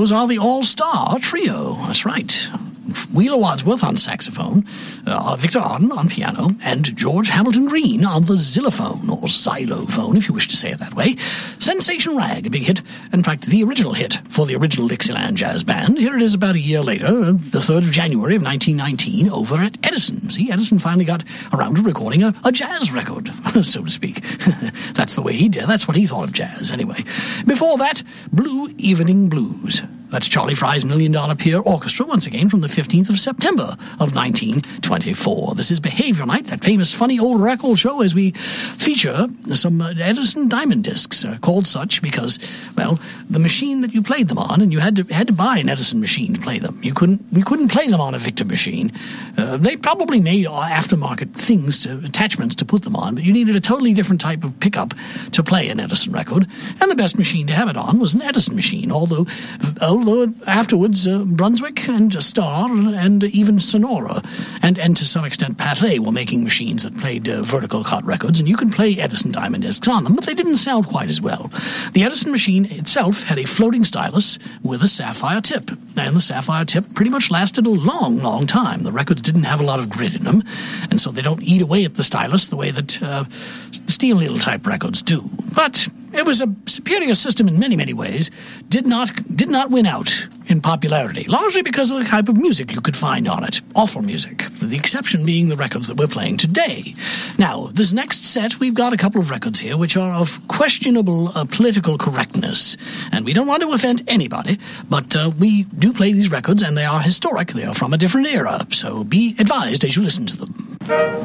those are the All-Star Trio. That's right. Wheeler Wadsworth on saxophone, Victor Arden on piano, and George Hamilton Green on the xylophone, or xylophone, if you wish to say it that way. Sensation Rag, a big hit. In fact, the original hit for the original Dixieland Jazz Band. Here it is about a year later, the 3rd of January of 1919, over at Edison. See, Edison finally got around to recording a jazz record, so to speak. That's the way he did. That's what he thought of jazz, anyway. Before that, Blue Evening Blues. That's Charlie Fry's $1 Million Pier Orchestra, once again from the 15th of September of 1924. This is Behavior Night, that famous funny old record show, as we feature some Edison Diamond discs, called such because, well, the machine that you played them on, and you had to buy an Edison machine to play them. You couldn't play them on a Victor machine. They probably made aftermarket things, attachments to put them on, but you needed a totally different type of pickup to play an Edison record, and the best machine to have it on was an Edison machine, although afterwards Brunswick and Star and even Sonora and to some extent Pathé were making machines that played vertical cut records, and you could play Edison Diamond discs on them, but they didn't sound quite as well. The Edison machine itself had a floating stylus with a sapphire tip, and the sapphire tip pretty much lasted a long, long time. The records didn't have a lot of grit in them, and so they don't eat away at the stylus the way that steel needle type records do. But it was a superior system in many, many ways. Did not win out in popularity, largely because of the type of music you could find on it. Awful music. The exception being the records that we're playing today. Now, this next set, we've got a couple of records here which are of questionable political correctness. And we don't want to offend anybody, but we do play these records, and they are historic. They are from a different era. So be advised as you listen to them.